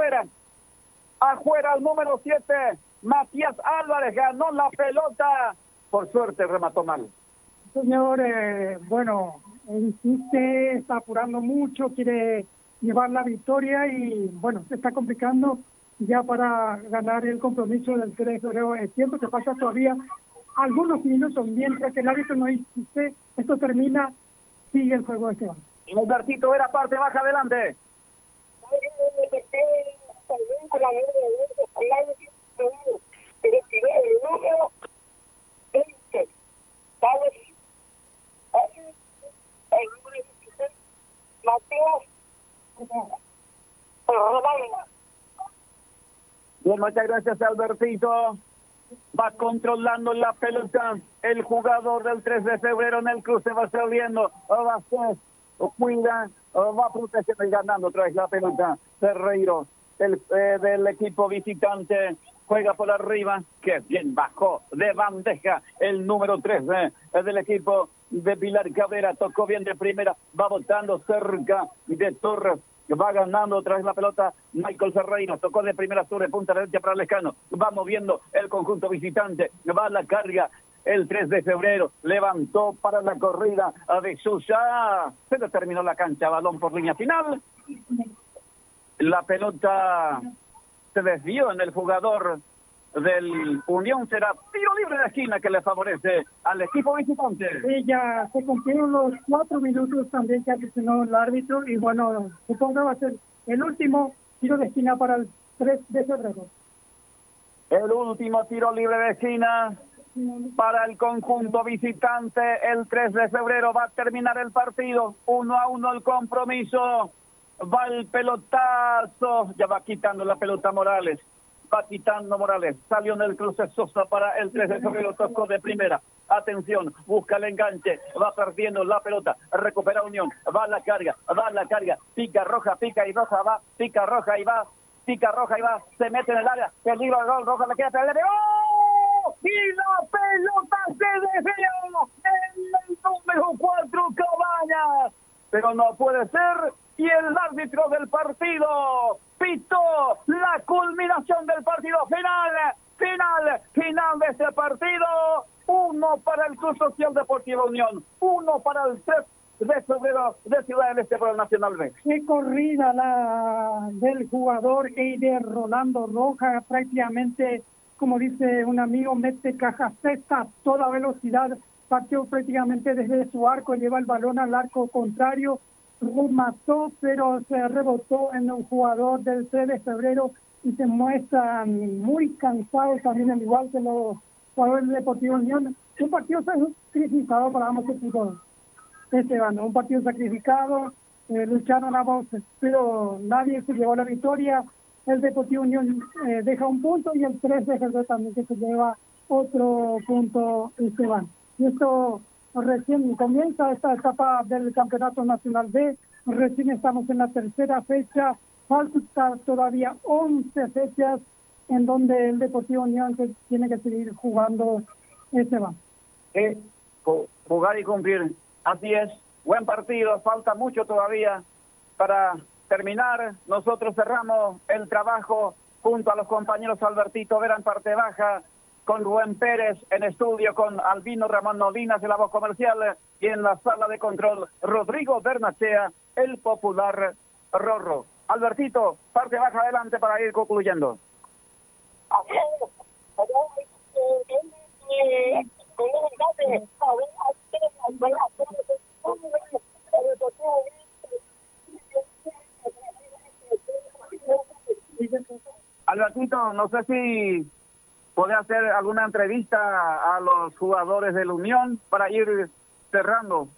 afuera. Afuera el número 7, Matías Álvarez, ganó la pelota. Por suerte remató mal. Señor, bueno, insiste, está apurando mucho, quiere llevar la victoria y bueno, se está complicando ya para ganar el compromiso del 3 de febrero. Es cierto que falta todavía algunos minutos, mientras que el árbitro no insiste, esto termina, sigue el juego de Esteban. Albertito era parte baja adelante. Bien, muchas gracias, Albertito. Va controlando la pelota el jugador del 3 de febrero en el cruce, va saliendo, va a hacer, cuida, va protegiendo y ganando otra vez la pelota. Ferreiro del equipo visitante juega por arriba, que bien bajó de bandeja el número 3 del equipo de Pilar Cabrera, tocó bien de primera, va botando cerca de Torres. Va ganando otra vez la pelota Michael Ferreiro, tocó de primera sobre punta derecha para Lescano, va moviendo el conjunto visitante, va a la carga el 3 de febrero, levantó para la corrida de Sousa, se le terminó la cancha, balón por línea final, la pelota se desvió en el jugador del Unión, será tiro libre de esquina que le favorece al equipo visitante. Sí, ya se cumplieron los 4 minutos también que adicionó el árbitro y bueno, supongo que va a ser el último tiro de esquina para el 3 de febrero. El último tiro libre de esquina para el conjunto visitante. El 3 de febrero va a terminar el partido. 1-1 el compromiso. Va el pelotazo. Ya va quitando la pelota Morales. Va quitando Morales. Salió en el cruce Sosa para el 3 de febrero. Tocó de primera. Atención. Busca el enganche. Va perdiendo la pelota. Recupera Unión. Va a la carga. Va a la carga. Pica roja. Pica y roja. Va. Pica roja y va. Pica roja y va. Se mete en el área. Peligro de gol. Roja le queda. ¡Oh! Y la pelota se desvió en el número 4 Cabañas. Pero no puede ser. Y el árbitro del partido pitó la culminación del partido. Final de este partido. 1 para el Club Social Deportivo Unión. 1 para el 3 de febrero de Ciudad del Este por el Nacional B. Qué corrida la del jugador Eider Rolando Roja, prácticamente, como dice un amigo, mete caja sexta a toda velocidad, partió prácticamente desde su arco, lleva el balón al arco contrario, remató, pero se rebotó en un jugador del 3 de febrero y se muestran muy cansados también, al igual que los jugadores del Deportivo Unión. Un partido sacrificado para ambos equipos. Un partido sacrificado, lucharon a voz, pero nadie se llevó la victoria. El Deportivo Unión deja un punto y el 3 de febrero también que se lleva otro punto. Y esto recién comienza esta etapa del Campeonato Nacional B, recién estamos en la tercera fecha, faltan todavía 11 fechas en donde el Deportivo Unión tiene que seguir jugando. Jugar y cumplir. Así es, buen partido, falta mucho todavía para terminar. Nosotros cerramos el trabajo junto a los compañeros Albertito Vera en parte baja, con Rubén Pérez en estudio, con Albino Ramón Nolinas de la voz comercial y en la sala de control Rodrigo Bernachea, el popular Rorro. Albertito, parte baja adelante para ir concluyendo. Albertito, no sé si puede hacer alguna entrevista a los jugadores de la Unión para ir cerrando.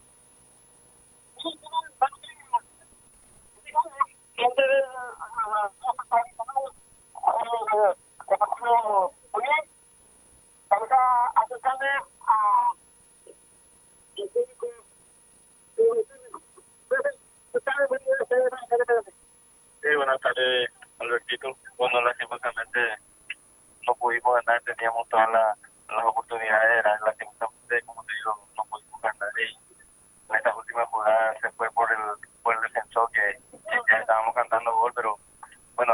Sí, buenas tardes, Albertito. Bueno, lastimosamente no pudimos ganar, teníamos todas las oportunidades, lastimosamente, como te digo, no pudimos ganar y en estas últimas jugadas se fue por el defensor que ya estábamos cantando gol, pero bueno, así es el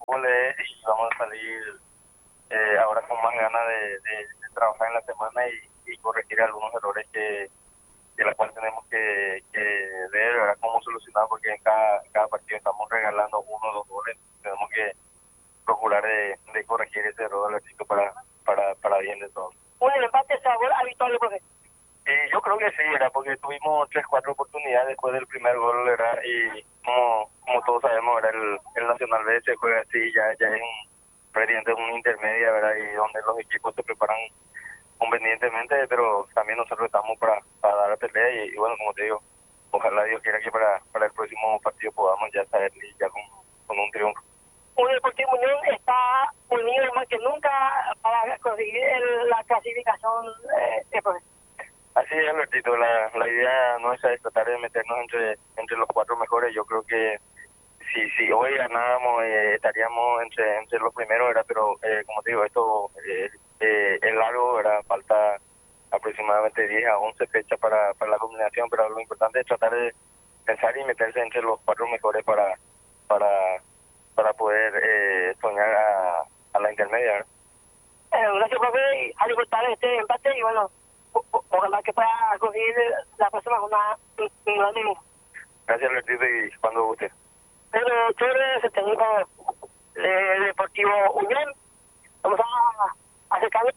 goles y vamos a salir ahora con más ganas de trabajar en la semana y corregir algunos errores que la cual tenemos que ver, ¿verdad?, cómo solucionar, porque en cada partido estamos regalando 1 o 2 goles. Tenemos que procurar de corregir ese error del equipo para bien de todos. ¿Un empate sabor habitual, profe? Yo creo que sí, ¿verdad?, porque tuvimos 3-4 oportunidades después del primer gol, ¿verdad?, y como todos sabemos, ¿verdad?, el Nacional B se juega así, ya es prácticamente una intermedia, ¿verdad?, y donde los equipos se preparan convenientemente, pero también nosotros estamos para dar la pelea y bueno, como te digo, ojalá Dios quiera que para el próximo partido podamos ya estar ya con un triunfo. Un Deportivo Unión está unido más que nunca para conseguir la clasificación, profe. Así es, Albertito, la idea nuestra es tratar de meternos entre los 4 mejores. Yo creo que si hoy ganábamos estaríamos entre los primeros, ¿verdad? Pero como te digo, esto es largo, ¿verdad? Falta aproximadamente 10 a 11 fechas para la combinación, pero lo importante es tratar de pensar y meterse entre los 4 mejores para poder soñar a la intermedia, ¿verdad? Gracias, profe, a disfrutar este empate y bueno, ojalá que pueda conseguir la próxima jornada un gran ánimo. Gracias, Albertito, y cuando guste. Pedro Torres, el técnico del Deportivo Unión. Vamos a acercarnos.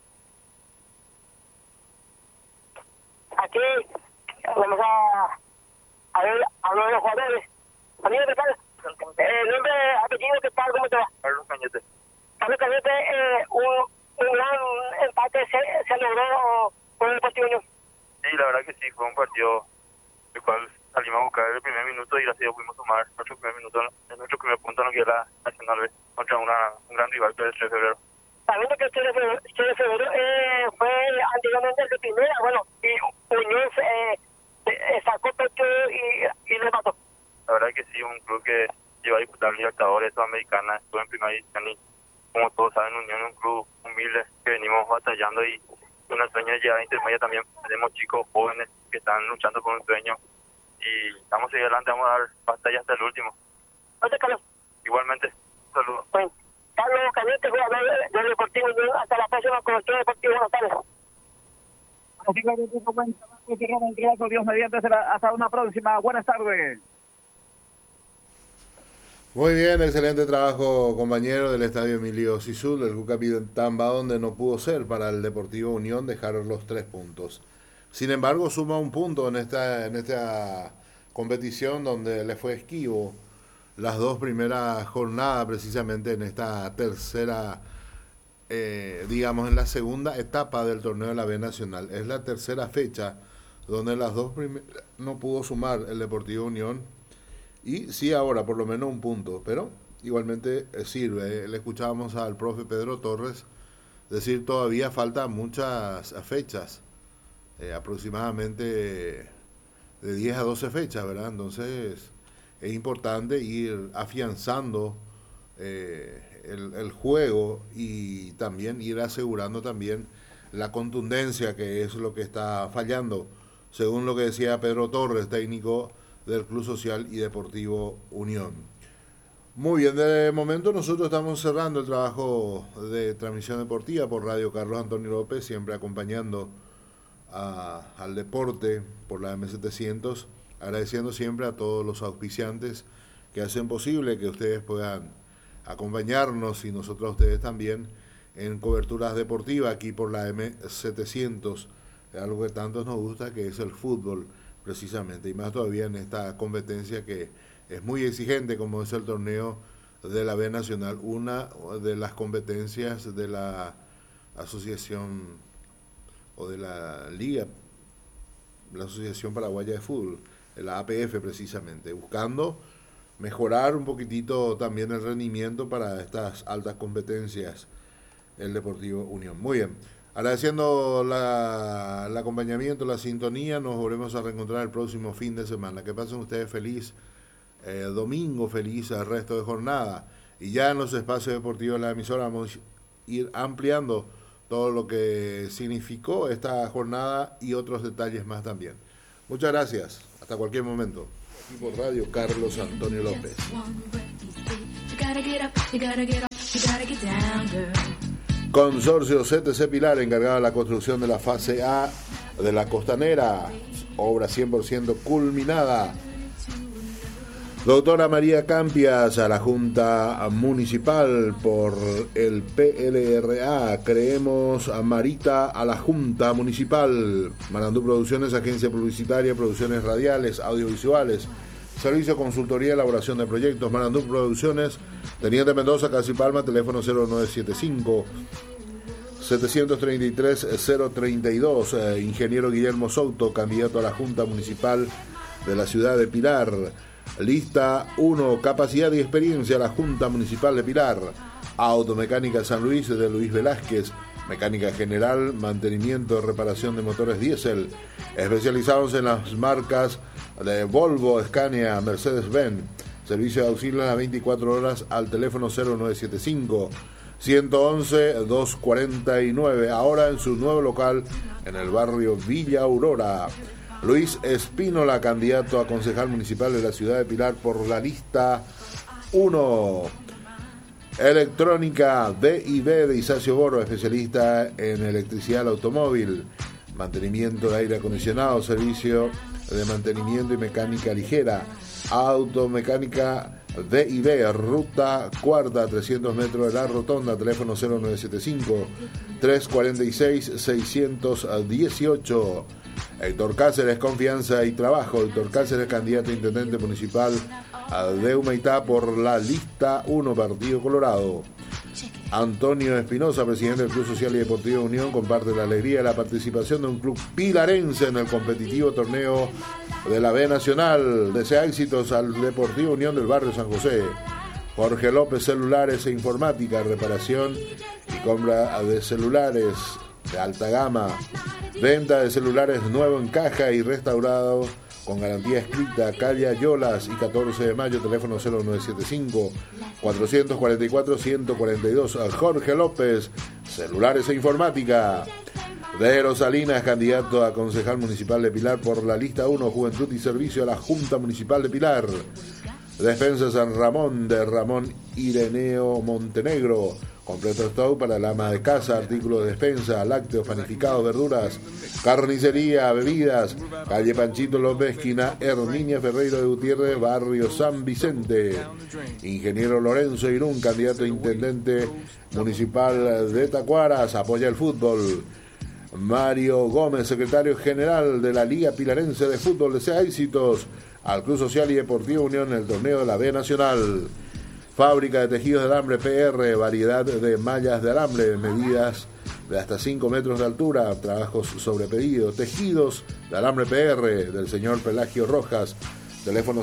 Aquí vamos a ver a uno de los jugadores. Amigo, ¿qué tal? Nombre, apellido, ¿qué tal? ¿Cómo te va? Carlos Cañete. Carlos Cañete, un gran empate se logró con el Deportivo Unión. Sí, la verdad que sí, fue un partido el cual salimos a buscar el primer minuto y gracias a Dios pudimos tomar nuestro primer punto en lo que era Nacional B contra un gran rival que es el 3 de febrero. Sabiendo que el 3 de febrero fue anteriormente el de primera, bueno, y Unión sacó pecho y le mató. La verdad que sí, un club que lleva a disputar Libertadores Sudamericana, estuvo en primera división y como todos saben, Unión es un club humilde que venimos batallando y una sueño de llegar a intermedia también. Tenemos chicos jóvenes que están luchando por un sueño y vamos a seguir adelante, vamos a dar batalla hasta el último. Gracias, Carlos. Igualmente, saludos. Bueno, Carlos Cañete, jugador del Deportivo Unión. Hasta la próxima cobertura deportiva. Buenas tardes. Dios mediante, será hasta una próxima. Buenas tardes. Muy bien, excelente trabajo, compañero del Estadio Emilio Sisul, el Jucapitamba, donde no pudo ser para el Deportivo Unión dejar los 3 puntos. Sin embargo, suma un punto en esta competición donde le fue esquivo las 2 primeras jornadas, precisamente en esta tercera, digamos en la segunda etapa del torneo de la B Nacional. Es la tercera fecha donde las 2 primeras no pudo sumar el Deportivo Unión. Y sí, ahora por lo menos un punto, pero igualmente sirve. Le escuchábamos al profe Pedro Torres decir todavía faltan muchas fechas, aproximadamente de 10 a 12 fechas, ¿verdad? Entonces es importante ir afianzando el juego y también ir asegurando también la contundencia, que es lo que está fallando, según lo que decía Pedro Torres, técnico del Club Social y Deportivo Unión. Muy bien, de momento nosotros estamos cerrando el trabajo de transmisión deportiva por Radio Carlos Antonio López, siempre acompañando al deporte por la M700, agradeciendo siempre a todos los auspiciantes que hacen posible que ustedes puedan acompañarnos y nosotros a ustedes también en coberturas deportivas aquí por la M700, algo que tanto nos gusta, que es el fútbol precisamente, y más todavía en esta competencia que es muy exigente como es el torneo de la B Nacional, una de las competencias de la asociación o de la liga, la Asociación Paraguaya de Fútbol, la APF precisamente, buscando mejorar un poquitito también el rendimiento para estas altas competencias el Deportivo Unión. Muy bien. Agradeciendo el acompañamiento, la sintonía, nos volvemos a reencontrar el próximo fin de semana. Que pasen ustedes feliz domingo, feliz el resto de jornada. Y ya en los espacios deportivos de la emisora vamos a ir ampliando todo lo que significó esta jornada y otros detalles más también. Muchas gracias. Hasta cualquier momento. Aquí por Radio Carlos Antonio López. Consorcio CTC Pilar, encargado de la construcción de la fase A de la Costanera, obra 100% culminada. Doctora María Campias a la Junta Municipal por el PLRA. Creemos a Marita a la Junta Municipal. Marandú Producciones, agencia publicitaria, producciones radiales, audiovisuales, servicio, consultoría, elaboración de proyectos. Marandú Producciones, Teniente Mendoza, Casi Palma, teléfono 0975 733 032. Ingeniero Guillermo Souto, candidato a la Junta Municipal de la ciudad de Pilar. Lista 1, capacidad y experiencia a la Junta Municipal de Pilar. Automecánica San Luis, de Luis Velázquez. Mecánica general, mantenimiento, reparación de motores diésel. Especializados en las marcas de Volvo, Scania, Mercedes-Benz. Servicio de auxilio a las 24 horas al teléfono 0975 111 249. Ahora en su nuevo local en el barrio Villa Aurora. Luis Espínola, candidato a concejal municipal de la ciudad de Pilar por la lista 1. Electrónica DIB de Isacio Boro, especialista en electricidad al automóvil, mantenimiento de aire acondicionado, servicio de mantenimiento y mecánica ligera. Automecánica DIB, ruta cuarta, 300 metros de la rotonda, teléfono 0975 346 618. Héctor Cáceres, confianza y trabajo. Héctor Cáceres, candidato a intendente municipal de Humaitá por la lista 1, Partido Colorado. Antonio Espinosa, presidente del Club Social y Deportivo Unión, comparte la alegría de la participación de un club pilarense en el competitivo torneo de la B Nacional. Desea éxitos al Deportivo Unión del barrio San José. Jorge López, celulares e informática, reparación y compra de celulares de alta gama. Venta de celulares nuevo en caja y restaurado con garantía escrita. Calle Ayolas y 14 de mayo, teléfono 0975 444 142. Jorge López, celulares e informática. Dero Salinas, candidato a concejal municipal de Pilar por la lista 1, Juventud y Servicio a la Junta Municipal de Pilar. Despensa San Ramón, de Ramón Ireneo Montenegro. Completo stock para la ama de casa, artículos de despensa, lácteos, panificados, verduras, carnicería, bebidas. Calle Panchito López, esquina Herminia Ferreiro de Gutiérrez, barrio San Vicente. Ingeniero Lorenzo Irún, candidato a intendente municipal de Tacuaras, apoya el fútbol. Mario Gómez, secretario general de la Liga Pilarense de Fútbol, desea éxitos al Club Social y Deportivo Unión en el torneo de la B Nacional. Fábrica de tejidos de alambre PR, variedad de mallas de alambre, medidas de hasta 5 metros de altura, trabajos sobre pedido, tejidos de alambre PR del señor Pelagio Rojas, teléfono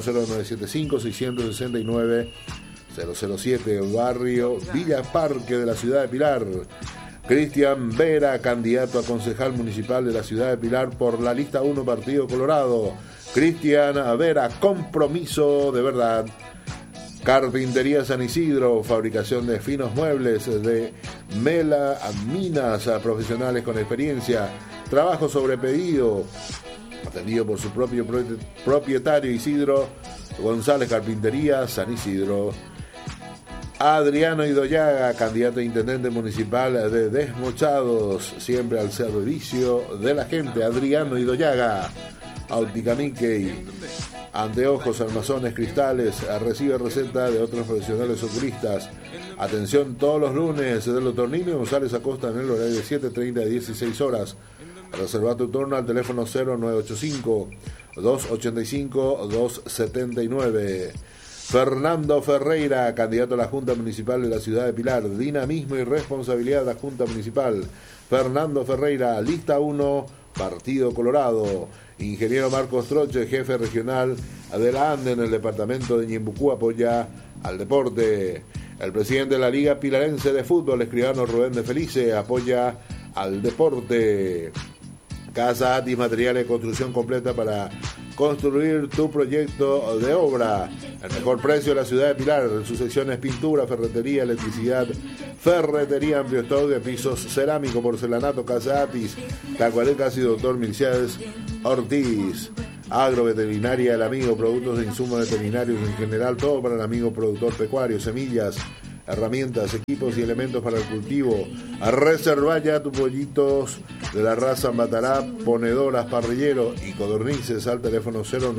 0975-669-007, barrio Villa Parque de la ciudad de Pilar. Cristian Vera, candidato a concejal municipal de la ciudad de Pilar por la lista 1, Partido Colorado. Cristian Vera, compromiso de verdad. Carpintería San Isidro, fabricación de finos muebles de melaminas a profesionales con experiencia, trabajo sobre pedido, atendido por su propio propietario Isidro González. Carpintería San Isidro. Adriano Idoyaga, candidato a intendente municipal de Desmochados, siempre al servicio de la gente. Adriano Idoyaga. Óptica Mickey, anteojos, armazones, cristales, recibe receta de otros profesionales oculistas. Atención todos los lunes del Otornino González Acosta en el horario de 7:30 a 16 horas. Reserva tu turno al teléfono 0985 285 279. Fernando Ferreira, candidato a la Junta Municipal de la ciudad de Pilar. Dinamismo y responsabilidad de la Junta Municipal. Fernando Ferreira, lista 1, Partido Colorado. Ingeniero Marcos Troche, jefe regional de la ANDE en el departamento de Ñembucú, apoya al deporte. El presidente de la Liga Pilarense de Fútbol, escribano Rubén de Felice, apoya al deporte. Casa Atis, materiales de construcción completa para construir tu proyecto de obra. El mejor precio de la ciudad de Pilar. Sus secciones pintura, ferretería, electricidad, ferretería, amplio stock de pisos cerámico, porcelanato. Casa Atis, Tacuarecas y Doctor Milciades Ortiz. Agroveterinaria El Amigo, productos de insumos veterinarios en general, todo para el amigo productor pecuario, semillas, herramientas, equipos y elementos para el cultivo. Reserva ya tus pollitos de la raza Matará, ponedoras, parrilleros y codornices al teléfono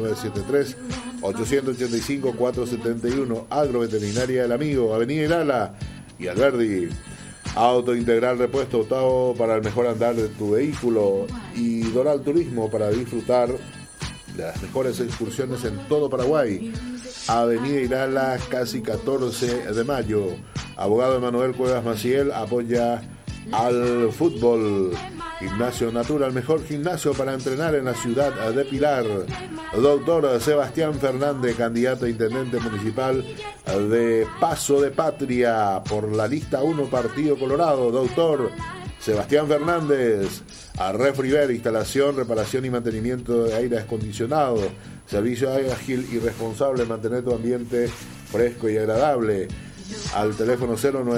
0973-885-471. Agroveterinaria El Amigo, Avenida Irala y Alberdi. Auto Integral Repuesto, todo para el mejor andar de tu vehículo. Y Doral Turismo para disfrutar de las mejores excursiones en todo Paraguay. Avenida Irala, casi 14 de mayo. Abogado Emanuel Cuevas Maciel apoya al fútbol. Gimnasio Natural, mejor gimnasio para entrenar en la ciudad de Pilar. Doctor Sebastián Fernández, candidato a intendente municipal de Paso de Patria por la lista 1 Partido Colorado. Doctor Sebastián Fernández. A Refriver, instalación, reparación y mantenimiento de aire acondicionado. Servicio ágil y responsable, mantener tu ambiente fresco y agradable. Al teléfono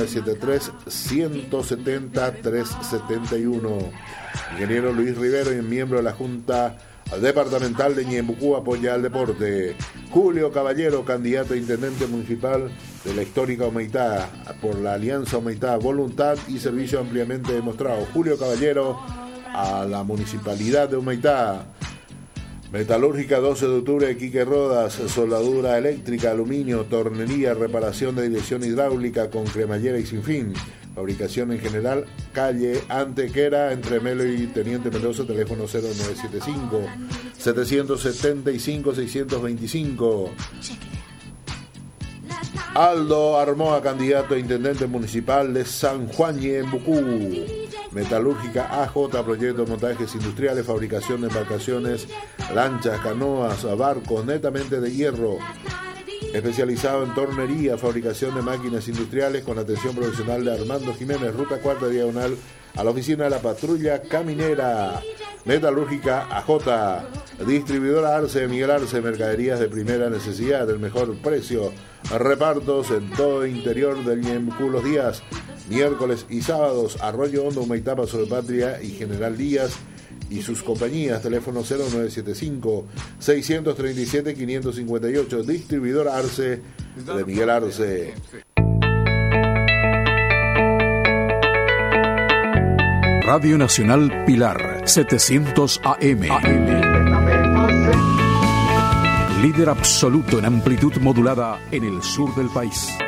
0973-170-371. Ingeniero Luis Rivero, y miembro de la Junta Departamental de Ñembucú, apoya al deporte. Julio Caballero, candidato a intendente municipal de la histórica Humaitá por la Alianza Humaitá, voluntad y servicio ampliamente demostrado. Julio Caballero a la Municipalidad de Humaitá. Metalúrgica 12 de octubre, Quique Rodas, soldadura eléctrica, aluminio, tornería, reparación de dirección hidráulica con cremallera y sin fin. Fabricación en general, calle Antequera, entre Melo y Teniente Mendoza, teléfono 0975-775-625. Aldo Armoa, candidato a intendente municipal de San Juan Ñembucú. Metalúrgica AJ, proyectos, montajes industriales, fabricación de embarcaciones, lanchas, canoas, barcos, netamente de hierro. Especializado en tornería, fabricación de máquinas industriales, con atención profesional de Armando Jiménez, ruta 4 diagonal a la oficina de la patrulla caminera. Metalúrgica AJ, distribuidora Arce, Miguel Arce, mercaderías de primera necesidad, el mejor precio, repartos en todo el interior del Ñembucú los días miércoles y sábados. Arroyo Hondo, Humaitá, Paso de Patria y General Díaz y sus compañías, teléfono 0975-637-558, distribuidor Arce de Miguel Arce. Radio Nacional Pilar 700 AM. Líder absoluto en amplitud modulada en el sur del país.